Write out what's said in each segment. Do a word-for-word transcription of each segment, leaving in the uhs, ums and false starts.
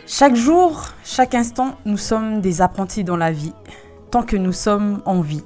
Chaque jour, chaque instant, nous sommes des apprentis dans la vie, tant que nous sommes en vie.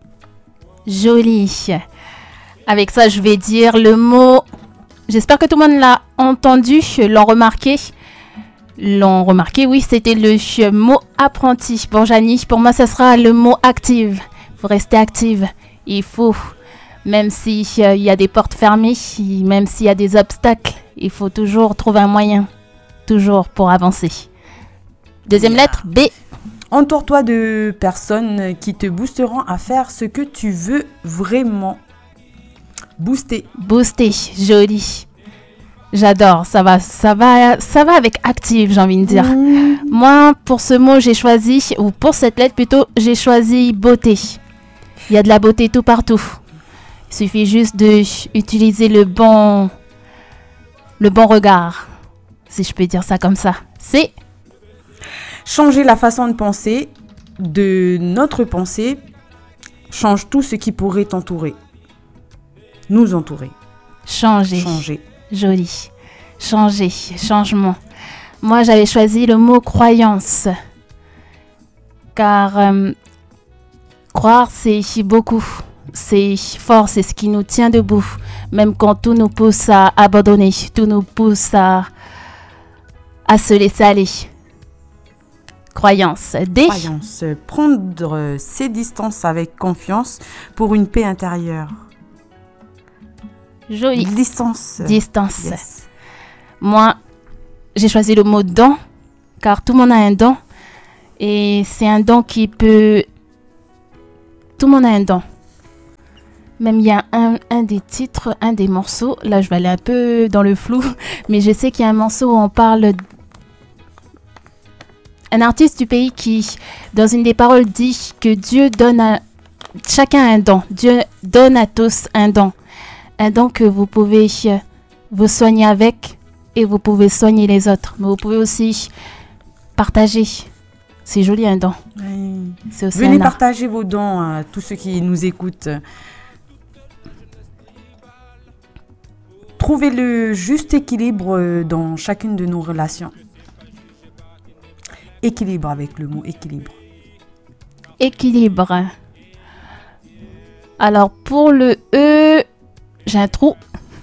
Joli. Avec ça, je vais dire le mot... J'espère que tout le monde l'a entendu, l'ont remarqué. L'ont remarqué, oui, c'était le mot apprenti. Bon, Janie, pour moi, ce sera le mot active. Il faut rester active. Il faut, même s'il euh, y a des portes fermées, même s'il y a des obstacles, il faut toujours trouver un moyen. Toujours pour avancer. Deuxième yeah. lettre, B. Entoure-toi de personnes qui te boosteront à faire ce que tu veux vraiment. Booster. Booster, joli. J'adore, ça va, ça va, ça va avec active, j'ai envie de dire. Mmh. Moi, pour ce mot, j'ai choisi, ou pour cette lettre plutôt, j'ai choisi beauté. Il y a de la beauté tout partout. Il suffit juste d'utiliser le bon, le bon regard, si je peux dire ça comme ça. C'est changer la façon de penser, de notre pensée, change tout ce qui pourrait t'entourer, nous entourer. Changer. Changer. Joli. Changer, changement. Moi, j'avais choisi le mot croyance. Car euh, croire, c'est beaucoup. C'est fort, c'est ce qui nous tient debout. Même quand tout nous pousse à abandonner, tout nous pousse à, à se laisser aller. Croyance. D. Croyance. Prendre ses distances avec confiance pour une paix intérieure. Joli. Distance. Distance. Yes. Moi, j'ai choisi le mot don, car tout le monde a un don. Et c'est un don qui peut... Tout le monde a un don. Même il y a un, un des titres, un des morceaux. Là, je vais aller un peu dans le flou. Mais je sais qu'il y a un morceau où on parle... Un artiste du pays qui, dans une des paroles, dit que Dieu donne à... Chacun un don. Dieu donne à tous un don. Un don que vous pouvez vous soigner avec et vous pouvez soigner les autres. Mais vous pouvez aussi partager. C'est joli un don. Oui. C'est aussi Venez un art. partager vos dons à tous ceux qui nous écoutent. Trouvez le juste équilibre dans chacune de nos relations. Équilibre avec le mot équilibre. Équilibre. Alors pour le E... J'ai un trou.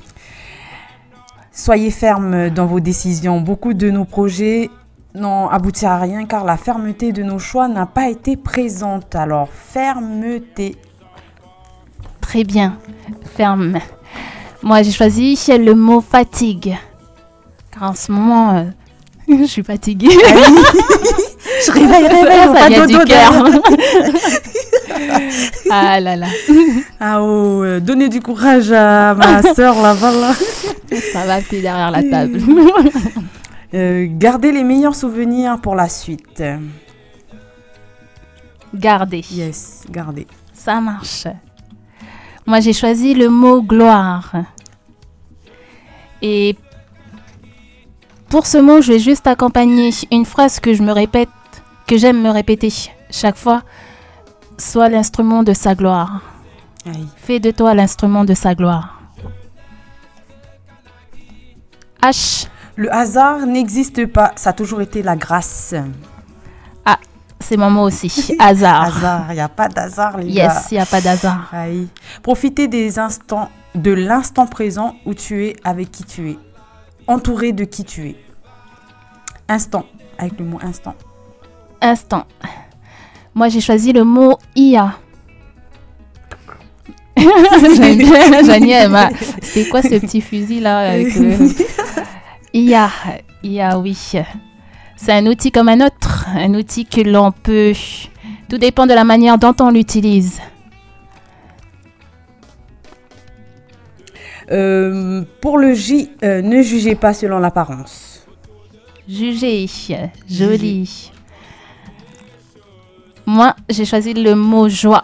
Soyez ferme dans vos décisions. Beaucoup de nos projets n'ont abouti à rien car la fermeté de nos choix n'a pas été présente. Alors, fermeté. Très bien. Ferme. Moi, j'ai choisi le mot fatigue. Car en ce moment, euh, je suis fatiguée. Je réveille, réveille. Ça vient du cœur. Ah là là. Ah oh, euh, donnez du courage à ma soeur là-bas là. Ça va plus derrière la table. euh, gardez les meilleurs souvenirs pour la suite. Garder. Yes, gardez. Ça marche. Moi, j'ai choisi le mot gloire. Et pour ce mot, je vais juste accompagner une phrase que je me répète, que j'aime me répéter chaque fois. Sois l'instrument de sa gloire. Aïe. Fais de toi l'instrument de sa gloire. H. Le hasard n'existe pas. Ça a toujours été la grâce. Ah, c'est mon mot aussi. Hasard. Hasard. Il n'y a pas d'hasard, les yes, gars. Yes, il n'y a pas d'hasard. Aïe. Profitez des instants, de l'instant présent où tu es avec qui tu es. Entouré de qui tu es. Instant. Avec le mot instant. Instant. Moi, j'ai choisi le mot I A. J'aime bien, Janie, c'était quoi ce petit fusil là avec le... I A, I A, oui. C'est un outil comme un autre, un outil que l'on peut... Tout dépend de la manière dont on l'utilise. Euh, pour le J, euh, ne jugez pas selon l'apparence. Juger, joli. Moi, j'ai choisi le mot joie.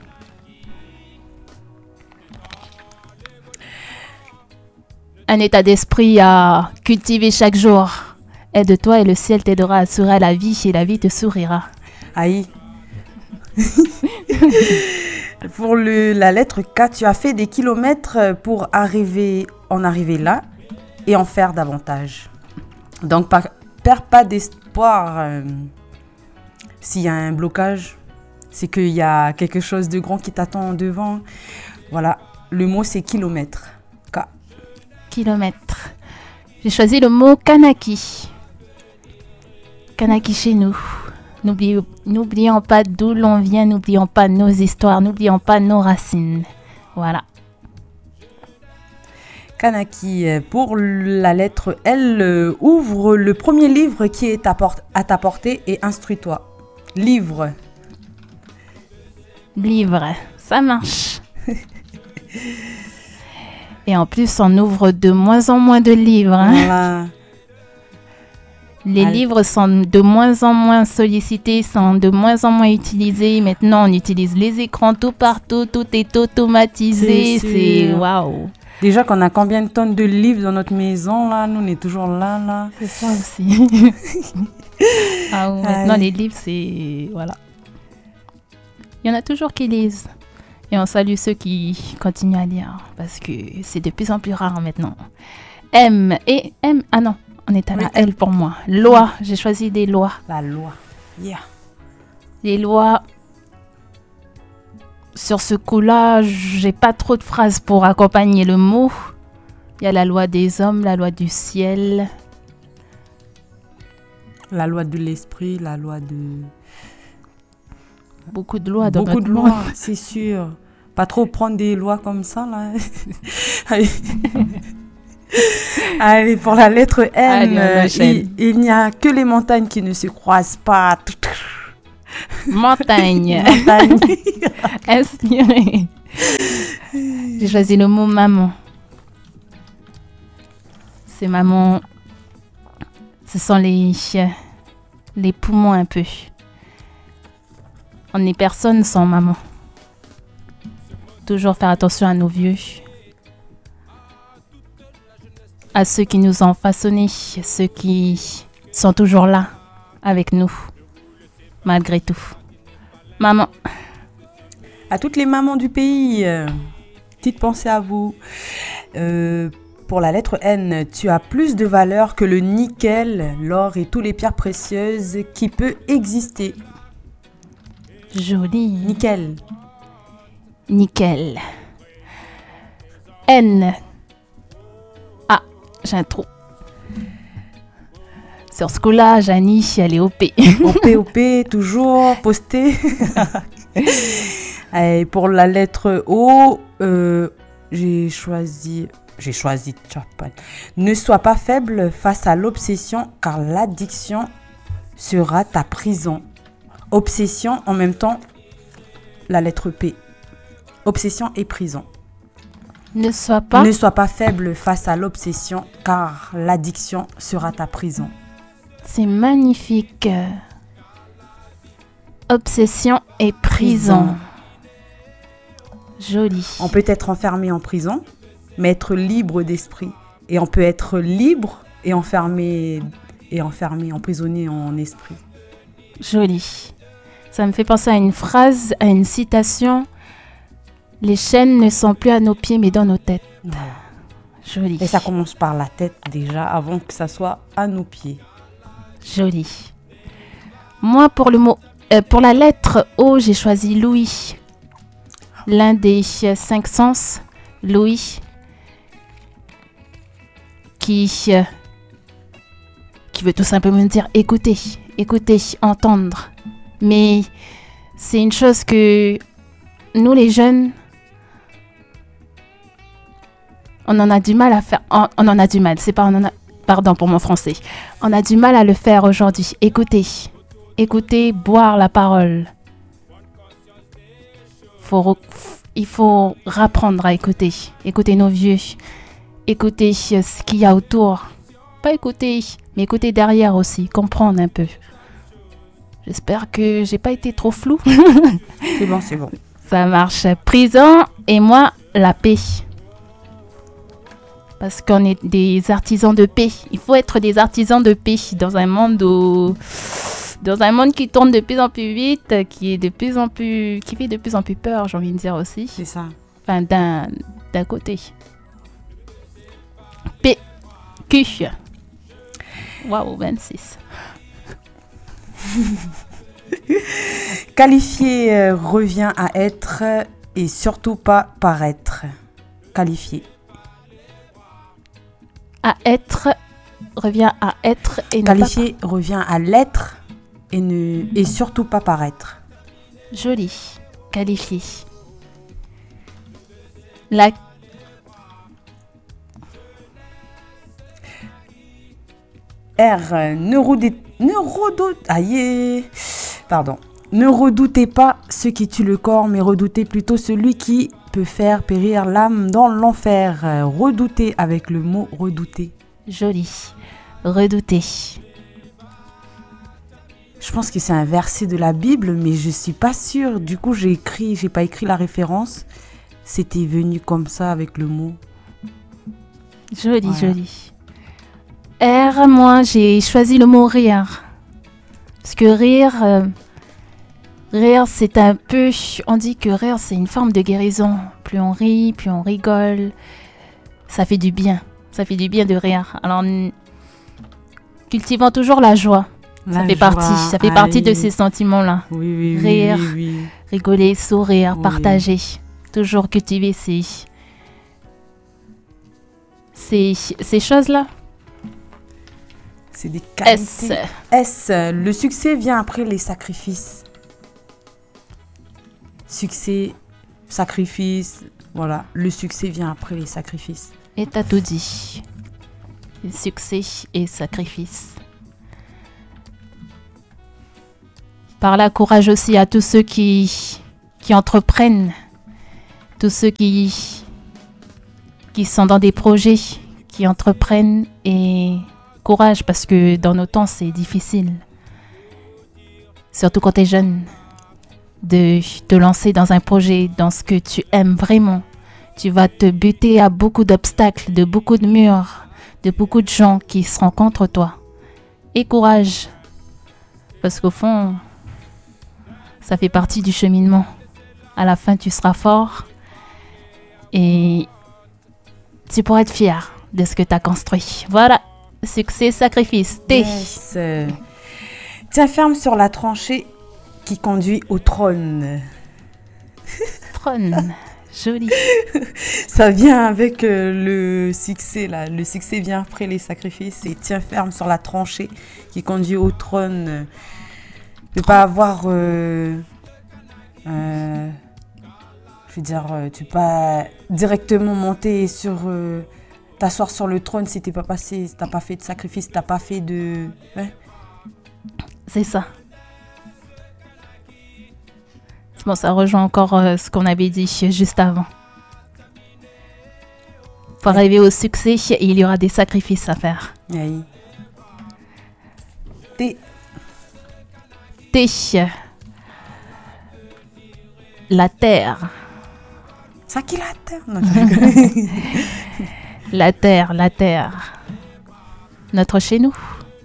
Un état d'esprit à cultiver chaque jour. Aide-toi et le ciel t'aidera à sourire à la vie et la vie te sourira. Aïe. Pour le, la lettre K, tu as fait des kilomètres pour arriver, en arriver là et en faire davantage. Donc, par, perds pas d'espoir. Euh, s'il y a un blocage, c'est qu'il y a quelque chose de grand qui t'attend devant. Voilà, le mot c'est kilomètre. K. Kilomètre. J'ai choisi le mot Kanaki. Kanaki chez nous. N'oublions, n'oublions pas d'où l'on vient, n'oublions pas nos histoires, n'oublions pas nos racines. Voilà. Kanaki, pour la lettre L, euh, ouvre le premier livre qui est à, por- à ta portée et instruis-toi. Livre. Livre, ça marche. Et en plus, on ouvre de moins en moins de livres. Hein. Voilà. Les Allez. livres sont de moins en moins sollicités, sont de moins en moins utilisés. Maintenant, on utilise les écrans tout partout, tout est automatisé. C'est C'est sûr. waouh. Déjà qu'on a combien de tonnes de livres dans notre maison, là, nous on est toujours là, là. C'est ça aussi. Ah, ouais, maintenant, Allez. les livres, c'est... Voilà. Il y en a toujours qui lisent. Et on salue ceux qui continuent à lire. Parce que c'est de plus en plus rare maintenant. M et M... Ah non, on est à la Oui. L pour moi. Loi. J'ai choisi des lois. La loi. Yeah. Les lois... Sur ce coup-là, j'ai pas trop de phrases pour accompagner le mot. Il y a la loi des hommes, la loi du ciel. La loi de l'esprit, la loi de... Beaucoup de lois dans Beaucoup notre de monde. lois, c'est sûr. Pas trop prendre des lois comme ça, là. Allez. Allez, pour la lettre N, Allez, on euh, enchaîne. il, il n'y a que les montagnes qui ne se croisent pas. Montagne. Montagne. Inspiré. J'ai choisi le mot maman. C'est maman. Ce sont les, les poumons un peu. On n'est personne sans maman. Toujours faire attention à nos vieux. À ceux qui nous ont façonnés. Ceux qui sont toujours là avec nous. Malgré tout. Maman. À toutes les mamans du pays, euh, petite pensée à vous. Euh, pour la lettre N, tu as plus de valeur que le nickel, l'or et toutes les pierres précieuses qui peut exister. Joli. Nickel. Nickel. N. Ah, j'ai un trou. Sur ce coup-là, Janie, elle est O P. O P O P, toujours posté. Et pour la lettre O, euh, j'ai choisi... J'ai choisi Japan. Ne sois pas faible face à l'obsession, car l'addiction sera ta prison. Obsession, en même temps, la lettre P. Obsession et prison. Ne sois pas. Ne sois pas faible face à l'obsession, car l'addiction sera ta prison. C'est magnifique. Obsession et prison. Joli. On peut être enfermé en prison, mais être libre d'esprit. Et on peut être libre et enfermé, et enfermé, emprisonné en esprit. Joli. Ça me fait penser à une phrase, à une citation. Les chaînes ne sont plus à nos pieds, mais dans nos têtes. Voilà. Joli. Et ça commence par la tête déjà, avant que ça soit à nos pieds. Joli. Moi, pour le mot, euh, pour la lettre O, j'ai choisi Louis. L'un des euh, cinq sens, Louis, qui, euh, qui veut tout simplement dire écouter, écouter, entendre. Mais c'est une chose que nous, les jeunes, on en a du mal à faire. On, on en a du mal, c'est pas on en a. Pardon pour mon français. On a du mal à le faire aujourd'hui. Écoutez. Écoutez, boire la parole. Faut, il faut rapprendre à écouter. Écouter nos vieux. Écouter ce qu'il y a autour. Pas écouter, mais écouter derrière aussi. Comprendre un peu. J'espère que j'ai pas été trop floue. C'est bon, c'est bon. Ça marche. Prison et moi, la paix. Parce qu'on est des artisans de paix. Il faut être des artisans de paix dans un monde où, dans un monde qui tourne de plus en plus vite, qui est de plus en plus, qui fait de plus en plus peur, j'ai envie de dire aussi. C'est ça. Enfin, d'un, d'un côté. P. Q. Waouh, vingt-six. Qualifier euh, revient à être et surtout pas paraître. Qualifier. À être revient à être et ne Qualifier pas... revient à l'être et, ne, et surtout pas paraître. Joli. Qualifier. La... R. Ne, redou... ne, redou... Aïe. Pardon. Ne redoutez pas ce qui tue le corps, mais redoutez plutôt celui qui peut faire périr l'âme dans l'enfer. Redouter avec le mot redouter. Joli. Redouter. Je pense que c'est un verset de la Bible, mais je suis pas sûre. Du coup, j'ai écrit, j'ai pas écrit la référence. C'était venu comme ça avec le mot. Joli, Voilà. joli. R, moi, j'ai choisi le mot rire. Parce que rire, euh, rire, c'est un peu... On dit que rire, c'est une forme de guérison. Plus on rit, plus on rigole. Ça fait du bien. Ça fait du bien de rire. Alors, n- cultivons toujours la joie. Ça La fait joie, partie, ça fait partie de aïe. ces sentiments-là. Oui, oui, oui, Rire. oui, oui. Rigoler, sourire, Oui. partager. Toujours cultiver ces... Ces, ces choses-là. C'est des S. qualités. S. Le succès vient après les sacrifices. Succès, sacrifice, voilà. Le succès vient après les sacrifices. Et t'as tout dit. Succès et sacrifice. Par là, courage aussi à tous ceux qui, qui entreprennent, tous ceux qui, qui sont dans des projets, qui entreprennent, et courage parce que dans nos temps, c'est difficile. Surtout quand tu es jeune, de te lancer dans un projet, dans ce que tu aimes vraiment. Tu vas te buter à beaucoup d'obstacles, de beaucoup de murs, de beaucoup de gens qui seront contre toi. Et courage, parce qu'au fond, ça fait partie du cheminement. À la fin, tu seras fort et tu pourras être fier de ce que tu as construit. Voilà, succès, sacrifice. T. Yes. Tiens ferme sur la tranchée qui conduit au trône. Trône, joli. Ça vient avec euh, le succès là. Le succès vient après les sacrifices. Et tiens ferme sur la tranchée qui conduit au trône. Ne pas avoir... Euh, euh, je veux dire, euh, tu peux pas directement monter sur... Euh, t'asseoir sur le trône si t'es pas passé, si t'as pas fait de sacrifice, si t'as pas fait de... Ouais. C'est ça. Bon, ça rejoint encore euh, ce qu'on avait dit juste avant. Pour arriver au succès, il y aura des sacrifices à faire. Aïe. T. T. La terre. Ça qui la terre non, je rigole. La terre, la terre. Notre chez nous.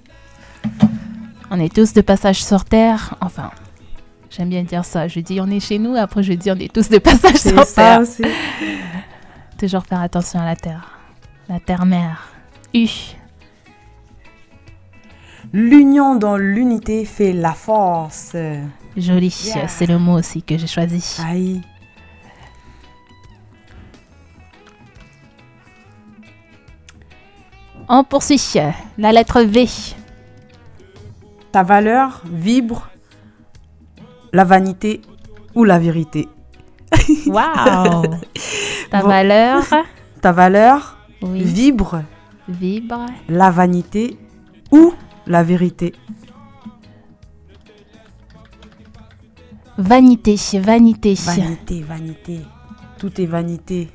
On est tous de passage sur terre. Enfin, j'aime bien dire ça. Je dis on est chez nous, après je dis on est tous de passage C'est sur ça terre. aussi. Toujours faire attention à la terre. La terre-mère. U. L'union dans l'unité fait la force. Joli. Yeah. C'est le mot aussi que j'ai choisi. Aïe. On poursuit. La lettre V. Ta valeur vibre la vanité ou la vérité. Waouh. Ta Bon. valeur. Ta valeur Oui. vibre Vibre. la vanité ou la vérité. Vanité. Vanité. Vanité, vanité. Tout est vanité.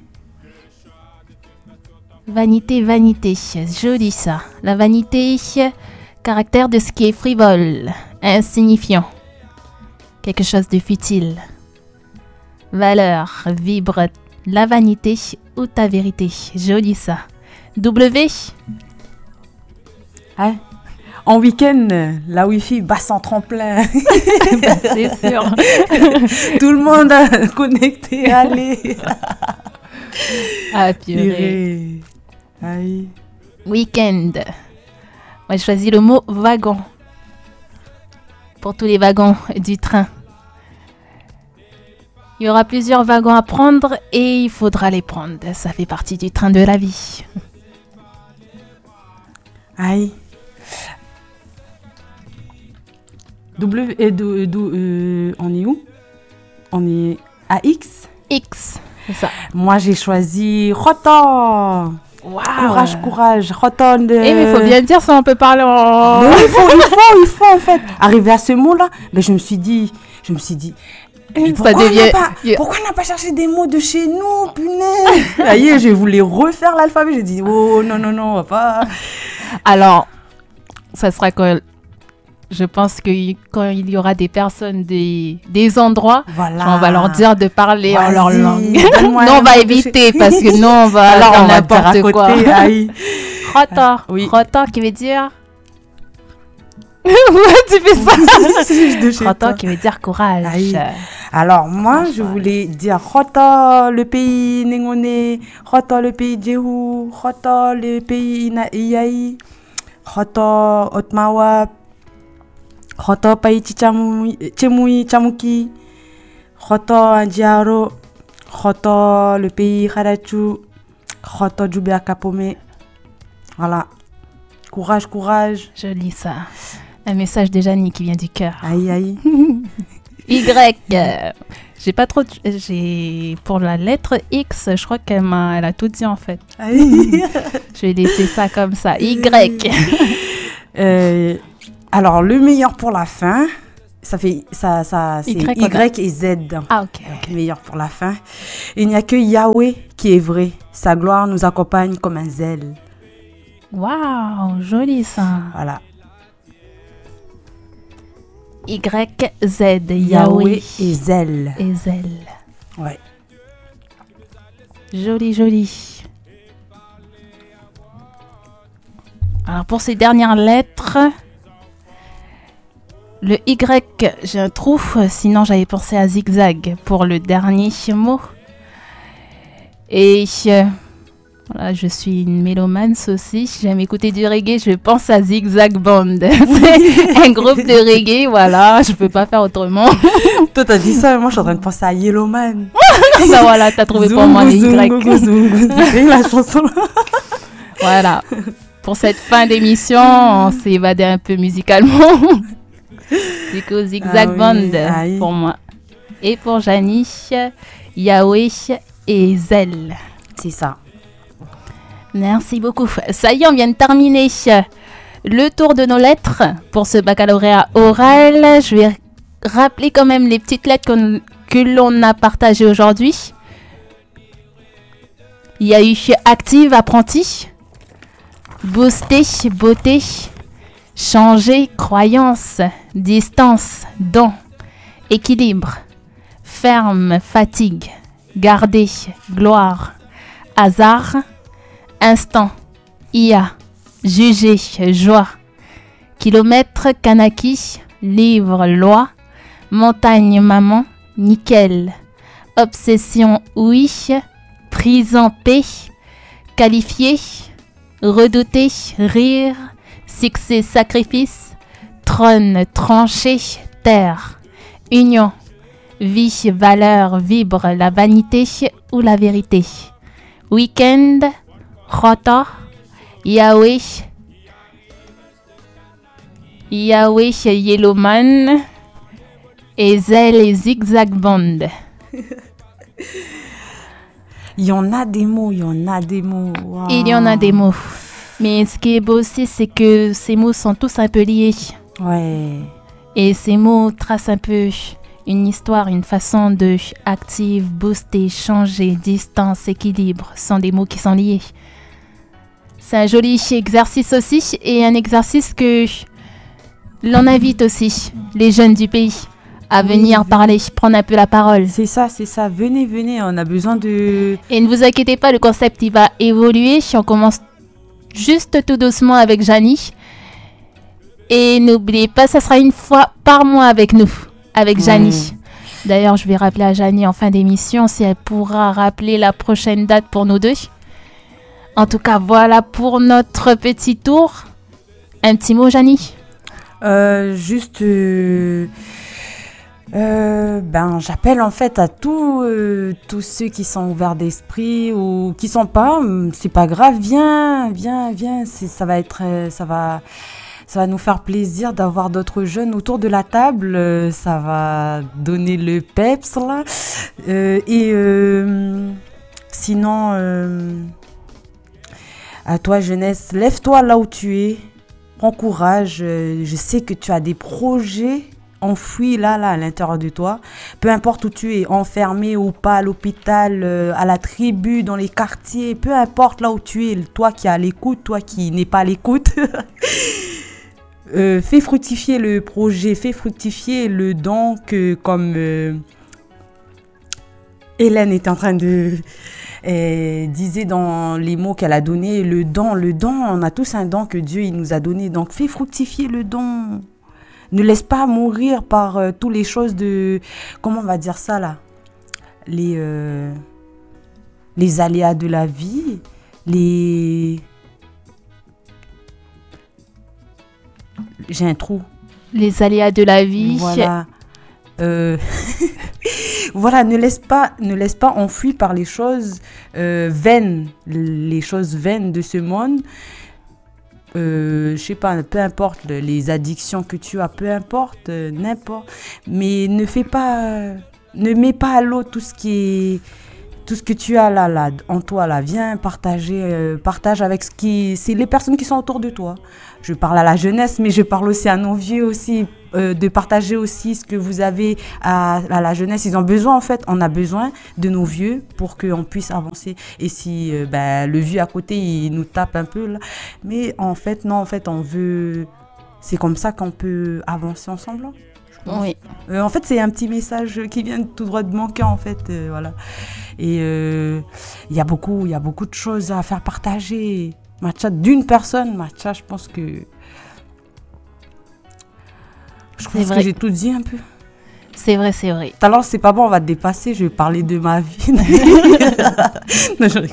Vanité, vanité. Joli ça. La vanité, caractère de ce qui est frivole, insignifiant. Quelque chose de futile. Valeur, vibre, la vanité ou ta vérité. Joli ça. W. Hein? En week-end, la Wi-Fi bat sans tremplin. Bah, c'est sûr. Tout le monde a connecté. Allez. Ah, purée. Purée. Aïe. Week-end. Moi, j'ai choisi le mot wagon. Pour tous les wagons du train. Il y aura plusieurs wagons à prendre et il faudra les prendre. Ça fait partie du train de la vie. Aïe. W, euh, do- do- euh, on est où? On est à X. X, c'est ça. Moi, j'ai choisi Rotan. Wow. Courage, courage. Rotan de... Eh, mais il faut bien dire ça, on peut parler en... Mais il faut, il faut, il faut, en fait. Arrivé à ce mot-là, ben, je me suis dit... Je me suis dit... Mais pourquoi, ça devient... on n'a pas, pourquoi on n'a pas cherché des mots de chez nous, punaise? Ça y est, je voulais refaire l'alphabet. J'ai dit, oh non, non, non, on va pas... Alors, ça sera quand... Je pense que quand il y aura des personnes, des, des endroits, voilà. on va leur dire de parler Vas-y, en leur langue. donne-moi Non, un on va mot de éviter chez- parce que non, on va Alors, dire on va dire à n'importe côté, quoi. aïe. Rotor, Oui. rotor qui veut dire... Ouais, tu fais ça. De chez Rotor toi. qui veut dire courage. Aïe. Alors, moi, je voulais dire Rotor, le pays Nengone, Rotor, le pays Jehu, Rotor, le pays Ina- Iai, Rotor, Otmawa, Rotor, pays Chichamui, Chemui, Chamuki, Rotor, Andiaro, Rotor, le pays Harachu, Rotor, Djoubea Kapome. Voilà. Courage, courage. Je lis ça. Un message de Janie qui vient du cœur. Aïe, aïe. Y. euh, j'ai pas trop... de- J'ai... Pour la lettre X, je crois qu'elle m'a... Elle a tout dit en fait. Aïe. Je vais laisser ça comme ça. Y. Euh, alors, le meilleur pour la fin, ça fait ça, ça c'est Y, Y, quoi. et Z. Ah, ok. Donc, meilleur pour la fin. Il n'y a que Yahweh qui est vrai. Sa gloire nous accompagne comme un zèle. Waouh, joli ça. Voilà. Y, Z, Yahweh Yahweh et zèle. et Zel. Ouais. Joli, joli. Alors pour ces dernières lettres, le Y, j'ai un trou, sinon j'avais pensé à zigzag pour le dernier mot. Et euh, voilà, je suis une mélomane aussi, j'aime écouter du reggae, je pense à Zigzag Band. C'est un groupe de reggae, voilà, je peux pas faire autrement. Toi, t'as dit ça, mais moi, je suis en train de penser à Yellowman. Bah voilà, t'as trouvé pour moi les Zungu, Y. zungu, zungu. C'est la chanson. Voilà. Pour cette fin d'émission, on s'est évadé un peu musicalement. Du coup, Zigzag Ah oui, Band aïe. pour moi. Et pour Janie, Yahweh et Zel. C'est ça. Merci beaucoup. Ça y est, on vient de terminer le tour de nos lettres pour ce baccalauréat oral. Je vais rappeler quand même les petites lettres qu'on- que l'on a partagées aujourd'hui. Il y a eu active, apprenti, booster, beauté, changer, croyance, distance, don, équilibre, ferme, fatigue, garder, gloire, hasard, instant, I A, juger, joie, kilomètre, kanaki, livre, loi, montagne, maman, nickel, obsession, oui, prise en paix, qualifié, redouter, rire, succès, sacrifice, trône, tranché, terre, union, vie, valeur, vibre, la vanité ou la vérité, week-end, Rota, Yahweh, Yahweh, Yellowman, et Zel et Zigzag Band. Il y en a des mots, il y en a des mots. Wow. Il y en a des mots. Mais ce qui est beau aussi, c'est que ces mots sont tous un peu liés. Ouais. Et ces mots tracent un peu une histoire, une façon de active, booster, changer, distance, équilibre. Ce sont des mots qui sont liés. C'est un joli exercice aussi et un exercice que l'on invite aussi les jeunes du pays à venir parler, prendre un peu la parole. C'est ça, c'est ça. Venez, venez, on a besoin de... Et ne vous inquiétez pas, le concept il va évoluer. On commence juste tout doucement avec Janie. Et n'oubliez pas, ça sera une fois par mois avec nous, avec Janie. Mmh. D'ailleurs, je vais rappeler à Janie en fin d'émission si elle pourra rappeler la prochaine date pour nous deux. En tout cas, voilà pour notre petit tour. Un petit mot, Janie? Euh, juste, euh, euh, ben, j'appelle en fait à tous, euh, tous ceux qui sont ouverts d'esprit ou qui sont pas. hum, C'est pas grave, viens, viens, viens. C'est, ça va être, euh, ça va, ça va nous faire plaisir d'avoir d'autres jeunes autour de la table. euh, Ça va donner le peps là. Euh, et euh, sinon, euh, à toi jeunesse, lève-toi là où tu es. Prends courage. euh, Je sais que tu as des projets enfouis là, là, à l'intérieur de toi. Peu importe où tu es, enfermé ou pas, à l'hôpital, euh, à la tribu, dans les quartiers, peu importe là où tu es, toi qui es à l'écoute, toi qui n'es pas à l'écoute, euh, fais fructifier le projet, fais fructifier le don que, comme euh, Hélène est en train de... Elle disait dans les mots qu'elle a donnés, le don, le don, on a tous un don que Dieu il nous a donné. Donc fais fructifier le don. Ne laisse pas mourir par euh, toutes les choses de... Comment on va dire ça là? Les, euh, les aléas de la vie, les... J'ai un trou. Les aléas de la vie. Voilà. Euh, voilà, ne laisse pas, ne laisse pas enfuir par les choses euh, vaines, les choses vaines de ce monde. Euh, je sais pas, peu importe les addictions que tu as, peu importe, euh, n'importe. Mais ne fais pas, euh, ne mets pas à l'eau tout ce qui est, tout ce que tu as là, là, en toi là. Viens partager, euh, partage avec ce qui, c'est les personnes qui sont autour de toi. Je parle à la jeunesse, mais je parle aussi à nos vieux aussi, euh, de partager aussi ce que vous avez à, à la jeunesse. Ils ont besoin, en fait, on a besoin de nos vieux pour qu'on puisse avancer. Et si euh, ben, le vieux à côté, il nous tape un peu, là. Mais en fait, non, en fait, on veut... C'est comme ça qu'on peut avancer ensemble, là, je pense. Oui. Euh, en fait, c'est un petit message qui vient tout droit de mon cœur, en fait, euh, voilà. Et il euh, y a beaucoup, il y a beaucoup de choses à faire partager. Matcha d'une personne, Matcha, je pense que... Je pense vrai. que j'ai tout dit un peu. C'est vrai, c'est vrai. Tout à l'heure, c'est pas bon, on va te dépasser, je vais parler de ma vie. Non, je rigole.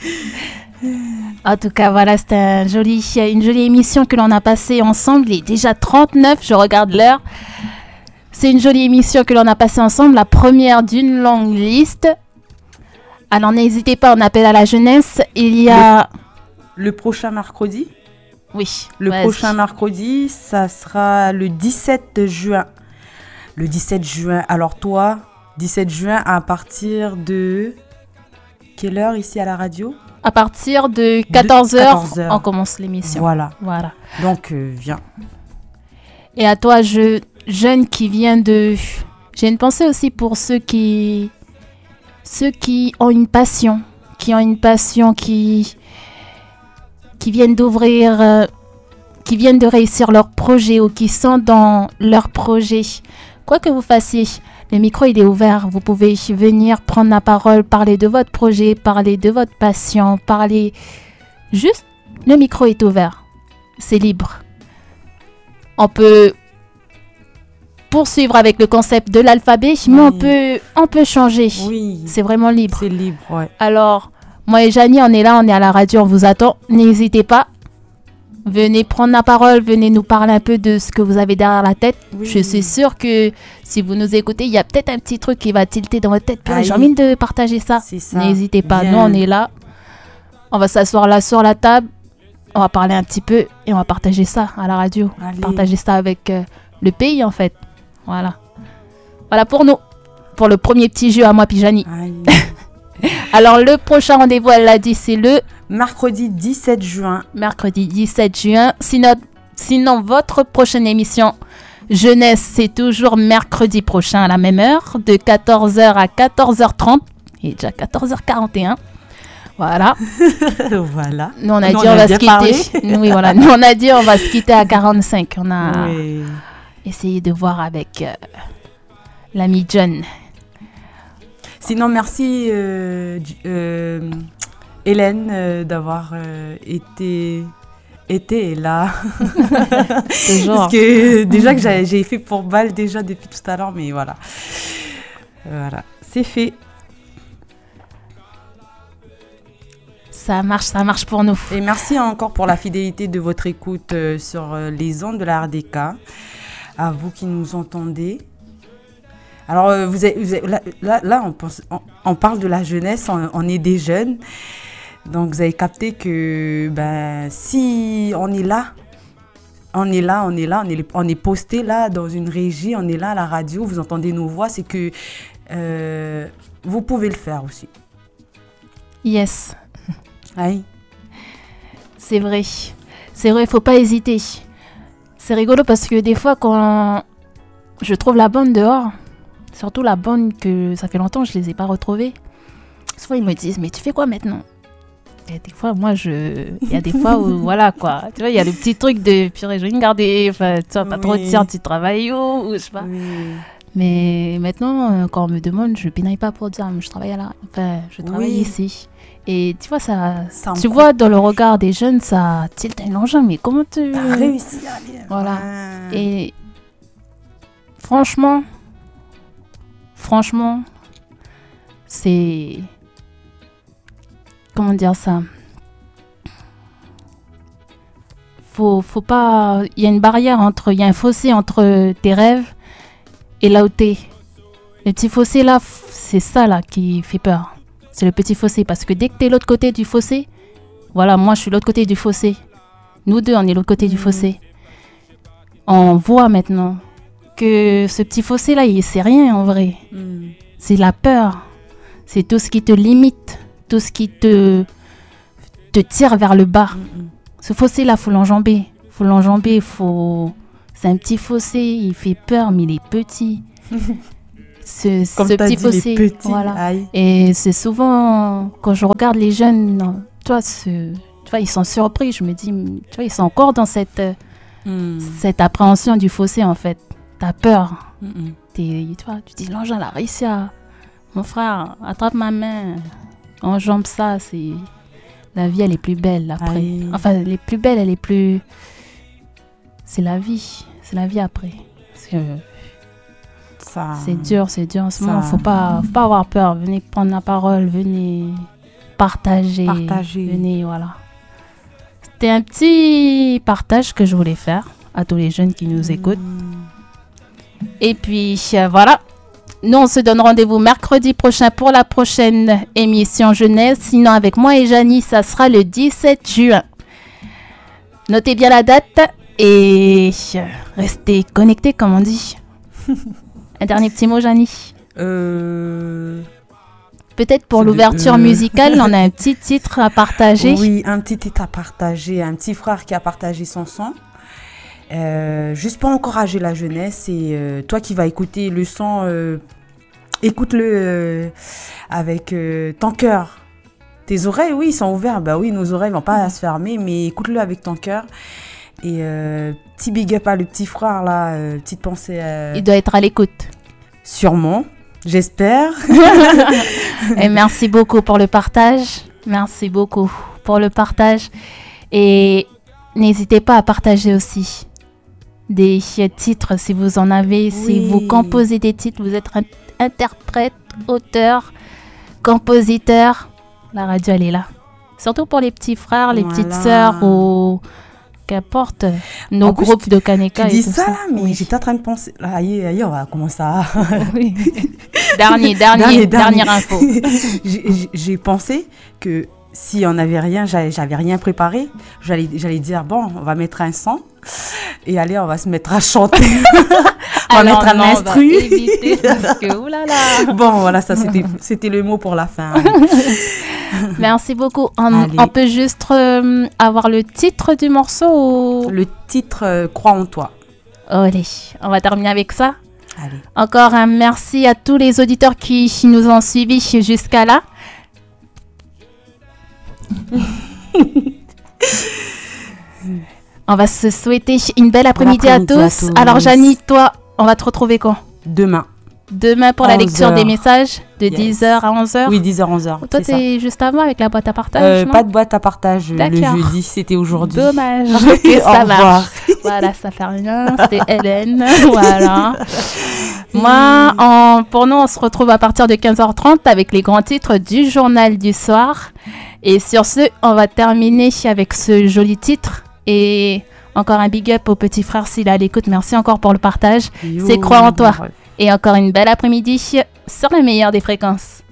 En tout cas, voilà, c'était un joli, une jolie émission que l'on a passée ensemble. Il est déjà trente-neuf, je regarde l'heure. C'est une jolie émission que l'on a passée ensemble, la première d'une longue liste. Alors n'hésitez pas, on appelle à la jeunesse. Il y a... Le, le prochain mercredi Oui. Le vas-y. prochain mercredi, ça sera le dix-sept juin. Le dix-sept juin. Alors toi, dix-sept juin à partir de... Quelle heure ici à la radio? À partir de quatorze heures, quatorze heures. on commence l'émission. Voilà. Voilà. Donc, euh, viens. Et à toi, je, jeune qui vient de... J'ai une pensée aussi pour ceux qui... Ceux qui ont une passion. Qui ont une passion, qui... Qui viennent d'ouvrir... euh, qui viennent de réussir leur projet ou qui sont dans leur projet. Quoi que vous fassiez, le micro il est ouvert. Vous pouvez venir prendre la parole, parler de votre projet, parler de votre passion, parler... Juste, le micro est ouvert. C'est libre. On peut poursuivre avec le concept de l'alphabet, mais Oui. on peut, on peut changer. Oui, C'est vraiment libre. c'est libre, ouais. Alors, moi et Janie, on est là, on est à la radio, on vous attend. N'hésitez pas. Venez prendre la parole, venez nous parler un peu de ce que vous avez derrière la tête. Oui. Je suis sûre que si vous nous écoutez, il y a peut-être un petit truc qui va tilter dans votre tête. Puis, Aïe. j'ai envie de partager ça. C'est ça. N'hésitez pas, Viens. nous on est là. On va s'asseoir là sur la table. On va parler un petit peu et on va partager ça à la radio. Allez. Partager ça avec euh, le pays en fait. Voilà. Voilà pour nous. Pour le premier petit jeu à moi Pijani. Aïe. Alors le prochain rendez-vous, elle l'a dit, c'est le Mercredi dix-sept juin. mercredi dix-sept juin. Sinon, sinon votre prochaine émission jeunesse, c'est toujours mercredi prochain à la même heure, de quatorze heures à quatorze heures trente. Il est déjà quatorze heures quarante et un. Voilà. Voilà. Nous, on a Nous, dit on on a va bien se quitter. parlé. Oui, voilà. Nous, on a dit on va se quitter à quarante-cinq. On a Oui. essayé de voir avec euh, l'ami John. Sinon, merci euh, J- euh, Hélène euh, d'avoir euh, été été là. Toujours. Parce que déjà que j'ai j'ai fait pour balle déjà depuis tout à l'heure, mais voilà. Voilà, c'est fait. Ça marche, ça marche pour nous. Et merci encore pour la fidélité de votre écoute euh, sur euh, les ondes de la R D K. À vous qui nous entendez. Alors, euh, vous avez, vous avez, là, là, là on, pense, on, on parle de la jeunesse, on, on est des jeunes. Donc, vous avez capté que ben, si on est là, on est là, on est là, on est, on est posté là dans une régie, on est là à la radio, vous entendez nos voix, c'est que euh, vous pouvez le faire aussi. Yes. Aïe. C'est vrai. C'est vrai, il ne faut pas hésiter. C'est rigolo parce que des fois, quand je trouve la bande dehors, surtout la bande que ça fait longtemps que je ne les ai pas retrouvées, souvent ils me disent, mais tu fais quoi maintenant? Et des fois, moi, je... il y a des fois où, voilà, quoi. Tu vois, il y a le petit truc de, purée, je vais me garder, enfin, tu vois, pas oui. trop de tiens, tu travailles où, ou je sais pas. Oui. Mais maintenant, quand on me demande, je ne pénaille pas pour dire, je travaille là, enfin, je travaille oui. ici. Et tu vois, ça, ça tu vois dans le regard des jeunes, ça tilte un engin, mais comment tu... T'as réussi à lire. Voilà. Ouais. Et franchement, franchement, c'est... Comment dire ça? Faut, faut pas... Il y a une barrière entre... Il y a un fossé entre tes rêves et là où t'es. Le petit fossé là, c'est ça là qui fait peur. C'est le petit fossé. Parce que dès que tu es l'autre côté du fossé, voilà, moi je suis l'autre côté du fossé. Nous deux, on est l'autre côté mmh. du fossé. On voit maintenant que ce petit fossé là, c'est rien en vrai. Mmh. C'est la peur. C'est tout ce qui te limite, tout ce qui te, te tire vers le bas. Mmh. Ce fossé là, il faut l'enjamber. Il faut l'enjamber, faut... C'est un petit fossé, il fait peur, mais il est petit. Ce, ce petit dit, fossé, petits, voilà. Aïe. Et c'est souvent quand je regarde les jeunes, tu vois, ce, tu vois, ils sont surpris. Je me dis, tu vois, ils sont encore dans cette, mm. cette appréhension du fossé en fait. T'as peur. T'es, tu vois, tu dis, l'engin a réussi à, mon frère, attrape ma main, enjambe ça. C'est la vie, elle est plus belle après. Aïe. Enfin, elle est plus belle, elle est plus. C'est la vie, c'est la vie après. Parce que Ça, c'est dur, c'est dur en ce moment. Faut pas, faut pas avoir peur. Venez prendre la parole, venez partager, partager. venez, voilà. C'était un petit partage que je voulais faire à tous les jeunes qui nous mmh. écoutent. Et puis euh, voilà. Nous, on se donne rendez-vous mercredi prochain pour la prochaine émission jeunesse. Sinon, avec moi et Janie, ça sera le dix-sept juin. Notez bien la date et restez connectés, comme on dit. Un dernier petit mot, Janie. Euh... Peut-être pour l'ouverture euh... musicale, on a un petit titre à partager. Oui, un petit titre à partager. Un petit frère qui a partagé son son. Euh, juste pour encourager la jeunesse. Et euh, toi qui vas écouter le son, euh, écoute-le euh, avec euh, ton cœur. Tes oreilles, oui, ils sont ouverts. Bah oui, nos oreilles ne vont pas se fermer, mais écoute-le avec ton cœur. Et euh, petit big up à le petit frère là, euh, petite pensée. Euh, Il doit être à l'écoute. Sûrement, j'espère. Et merci beaucoup pour le partage. Merci beaucoup pour le partage. Et n'hésitez pas à partager aussi des titres si vous en avez. Oui. Si vous composez des titres, vous êtes un interprète, auteur, compositeur. La radio, elle est là. Surtout pour les petits frères, les voilà. petites sœurs ou... qu'apporte nos en groupes plus, de Kaneka. Tu dis ça, là, mais oui. j'étais en train de penser. Aïe, aïe, on va commencer à. Oui. dernier, dernier, dernier, dernière info. j'ai, j'ai pensé que si on n'avait rien, j'avais, j'avais rien préparé, j'allais, j'allais dire bon, on va mettre un son et allez, on va se mettre à chanter. On va Alors mettre un non, instru. On va éviter parce que oulala. Bon, voilà, ça c'était, c'était le mot pour la fin. Merci beaucoup. On, on peut juste euh, avoir le titre du morceau ou... Le titre euh, Crois en toi. Allez, on va terminer avec ça. Allez. Encore un merci à tous les auditeurs qui nous ont suivis jusqu'à là. On va se souhaiter une belle après-midi, après-midi à, tous. à tous. Alors Janie, toi, on va te retrouver quand? Demain. Demain pour la lecture heures. Des messages de yes. dix heures à onze heures. Oui, dix heures à onze heures. Toi, tu es juste avant avec la boîte à partage euh, Pas de boîte à partage D'accord. le jeudi, c'était aujourd'hui. Dommage. Okay, ça marche. Voilà, ça fait rien. C'était Hélène. Voilà. Moi, en, pour nous, on se retrouve à partir de quinze heures trente avec les grands titres du journal du soir. Et sur ce, on va terminer avec ce joli titre. Et encore un big up au petit frère s'il est à l'écoute. Merci encore pour le partage. Yo, C'est Croire en toi. bref. Et encore une belle après-midi sur la meilleure des fréquences.